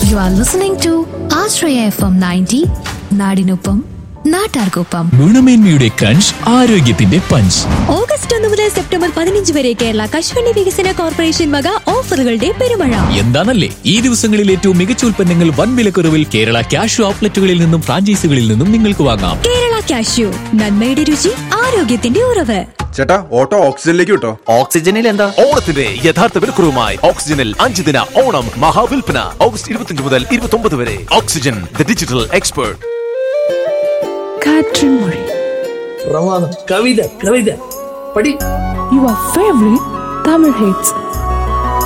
You are listening to Ashraya FM 90, നാടിനൊപ്പം നാട്ടാർക്കൊപ്പം. ഗുണമേന്മയുടെ crunch, ആരോഗ്യത്തിന്റെ പഞ്ച്. ഓഗസ്റ്റ് 1 മുതൽ സെപ്റ്റംബർ 15 വരെ കേരള കശുവണ്ടി വികസന കോർപ്പറേഷൻ വക ഓഫറുകളുടെ പെരുമഴ. എന്താണല്ലേ ഈ ദിവസങ്ങളിൽ ഏറ്റവും മികച്ച ഉൽപ്പന്നങ്ങൾ വൻ വിലക്കുറവിൽ കേരള കാഷ്യൂ ഔട്ട്ലെറ്റുകളിൽ നിന്നും ഫ്രാഞ്ചൈസികളിൽ നിന്നും നിങ്ങൾക്ക് വാങ്ങാം. കേരള കാഷ്യൂ, നന്മയുടെ രുചി, ആരോഗ്യത്തിന്റെ ഉറവ്. ചേട്ടാ, ഓട്ടോ ഓക്സിജനിലേക്ക് കിട്ടോ. ഓക്സിജനിൽ എന്താ? ഓണത്തിന്റെ യഥാർത്ഥ വിലക്കുറവുമായി ഓക്സിജനിൽ 5 ദിന ഓണം മഹാവിൽപ്പന ഓഗസ്റ്റ് 25 മുതൽ 29 വരെ. Oxygen, the digital expert. കവിത കവിത പഠി. Your favorite Tamil hits.